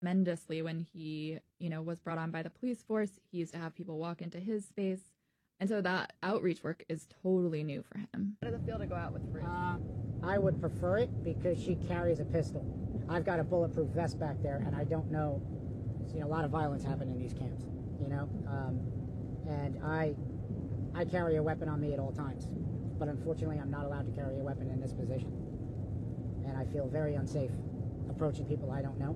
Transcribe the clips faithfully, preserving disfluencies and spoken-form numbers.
tremendously when he, you know, was brought on by the police force. He used to have people walk into his space. And so that outreach work is totally new for him. How does it feel to go out with Ruth? Uh, I would prefer it because she carries a pistol. I've got a bulletproof vest back there, and I don't know, you know, a lot of violence happened in these camps, you know, um, and I, I carry a weapon on me at all times, but unfortunately I'm not allowed to carry a weapon in this position, and I feel very unsafe approaching people I don't know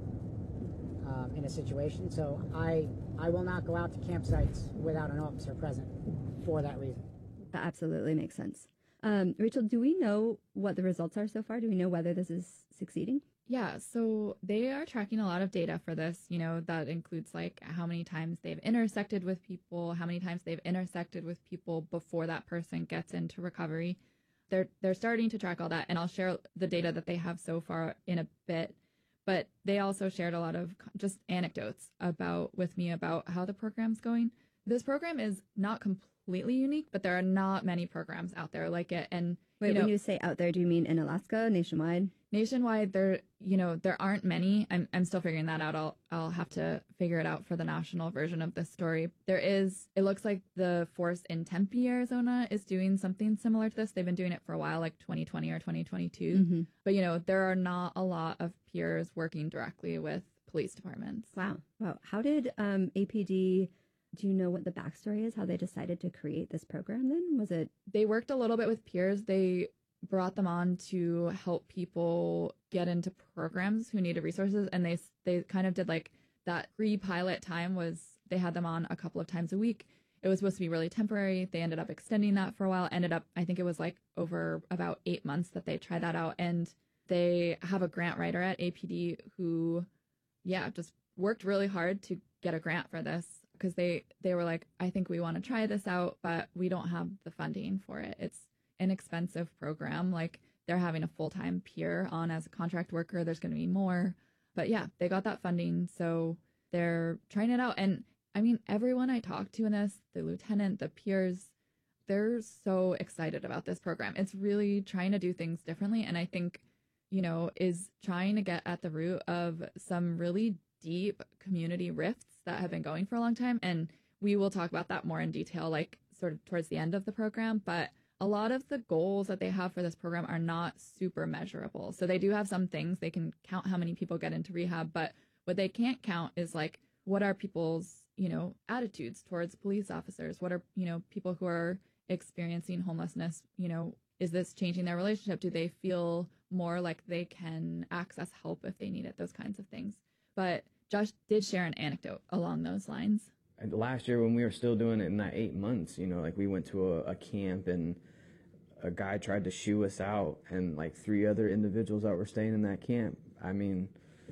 um, in a situation, so I, I will not go out to campsites without an officer present for that reason. That absolutely makes sense. Um, Rachel, do we know what the results are so far? Do we know whether this is succeeding? Yeah, so they are tracking a lot of data for this. You know, that includes like how many times they've intersected with people, how many times they've intersected with people before that person gets into recovery. They're they're starting to track all that, and I'll share the data that they have so far in a bit. But they also shared a lot of just anecdotes about with me about how the program's going. This program is not completely unique, but there are not many programs out there like it. And Wait, you know, when you say out there, do you mean in Alaska, nationwide? Nationwide, there, you know, there aren't many. I'm, I'm still figuring that out. I'll, I'll have to figure it out for the national version of this story. There is, it looks like the force in Tempe, Arizona is doing something similar to this. They've been doing it for a while, like twenty twenty or twenty twenty-two. Mm-hmm. But, you know, there are not a lot of peers working directly with police departments. Wow. Wow. How did um, A P D, do you know what the backstory is? How they decided to create this program then? Was it? They worked a little bit with peers. They brought them on to help people get into programs who needed resources. And they they kind of did like that pre-pilot time was they had them on a couple of times a week. It was supposed to be really temporary. They ended up extending that for a while. Ended up, I think it was like over about eight months that they tried that out. And they have a grant writer at A P D who, yeah, just worked really hard to get a grant for this because they, they were like, I think we want to try this out, but we don't have the funding for it. It's an expensive program. Like they're having a full-time peer on as a contract worker. There's going to be more, but yeah, they got that funding. So they're trying it out. And I mean, everyone I talked to in this, the lieutenant, the peers, they're so excited about this program. It's really trying to do things differently. And I think, you know, is trying to get at the root of some really deep community rifts that have been going for a long time. And we will talk about that more in detail, like sort of towards the end of the program. But a lot of the goals that they have for this program are not super measurable. So they do have some things. They can count how many people get into rehab, but what they can't count is like, what are people's, you know, attitudes towards police officers? What are, you know, people who are experiencing homelessness, you know, is this changing their relationship? Do they feel more like they can access help if they need it? Those kinds of things. But Josh did share an anecdote along those lines. Last year when we were still doing it in that eight months, you know, like we went to a, a camp and a guy tried to shoo us out and like three other individuals that were staying in that camp, I mean,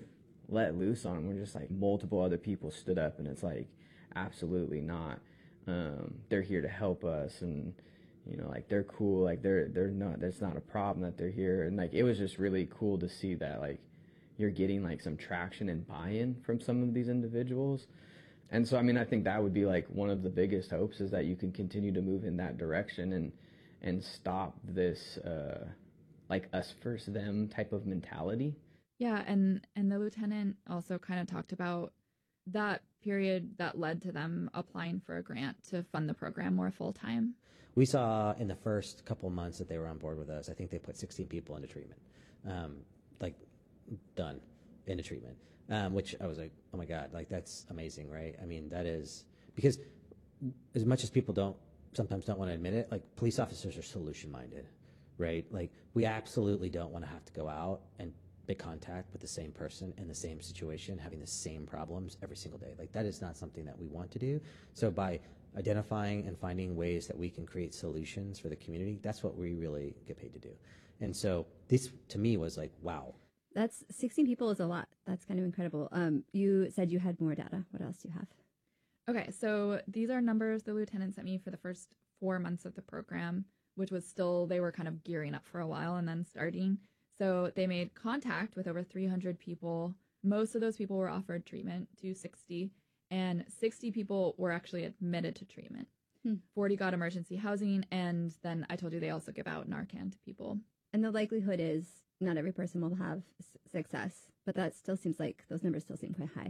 let loose on them. We're just like multiple other people stood up and it's like, absolutely not. Um, they're here to help us and, you know, like they're cool. Like they're, they're not, that's not a problem that they're here. And like, it was just really cool to see that like you're getting like some traction and buy-in from some of these individuals. And so, I mean, I think that would be like one of the biggest hopes is that you can continue to move in that direction and and stop this uh, like us versus them type of mentality. Yeah, and, and the lieutenant also kind of talked about that period that led to them applying for a grant to fund the program more full time. We saw in the first couple of months that they were on board with us, I think they put sixteen people into treatment, um, like done into treatment. Um, which I was like, oh my God, like that's amazing, right? I mean, that is, because as much as people don't, sometimes don't want to admit it, like police officers are solution minded, right? Like we absolutely don't want to have to go out and make contact with the same person in the same situation, having the same problems every single day. Like that is not something that we want to do. So by identifying and finding ways that we can create solutions for the community, that's what we really get paid to do. And so this to me was like, wow. That's sixteen people is a lot. That's kind of incredible. Um, you said you had more data. What else do you have? Okay, so these are numbers the lieutenant sent me for the first four months of the program, which was still, they were kind of gearing up for a while and then starting. So they made contact with over three hundred people. Most of those people were offered treatment to sixty, and sixty people were actually admitted to treatment. Hmm. forty got emergency housing, and then I told you they also give out Narcan to people. And the likelihood is not every person will have s- success, but that still seems like those numbers still seem quite high.